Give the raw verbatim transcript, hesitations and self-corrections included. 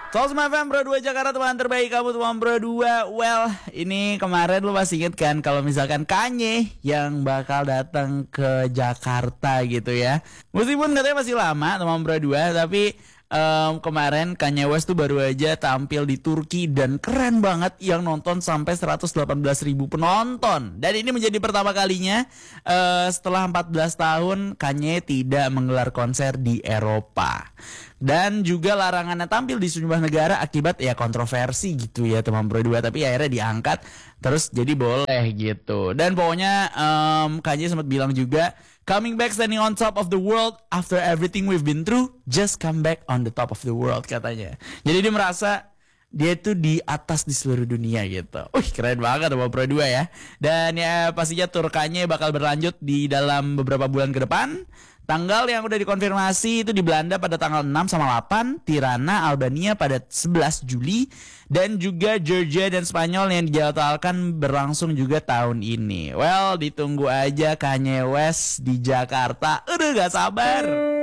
Sosma F M Pro dua Jakarta, teman terbaik kamu teman Pro dua. Well, ini kemarin lu masih inget kan kalau misalkan Kanye yang bakal datang ke Jakarta gitu ya. Meskipun katanya masih lama teman Pro dua, tapi um, kemarin Kanye West tuh baru aja tampil di Turki dan keren banget, yang nonton sampai seratus delapan belas ribu penonton. Dan ini menjadi pertama kalinya uh, setelah empat belas tahun Kanye tidak menggelar konser di Eropa. Dan juga larangannya tampil di sejumlah negara akibat ya kontroversi gitu ya teman Pro dua, tapi akhirnya diangkat terus jadi boleh gitu. Dan pokoknya um, Kanye sempat bilang juga, coming back standing on top of the world after everything we've been through, just come back on the top of the world katanya. Jadi dia merasa dia tuh di atas di seluruh dunia gitu. Wih, keren banget teman Pro dua ya. Dan ya pastinya tur Kanye bakal berlanjut di dalam beberapa bulan ke depan. Tanggal yang udah dikonfirmasi itu di Belanda pada tanggal enam sama delapan, Tirana, Albania pada sebelas Juli, dan juga Georgia dan Spanyol yang dijadwalkan berlangsung juga tahun ini. Well, ditunggu aja Kanye West di Jakarta. Udah gak sabar.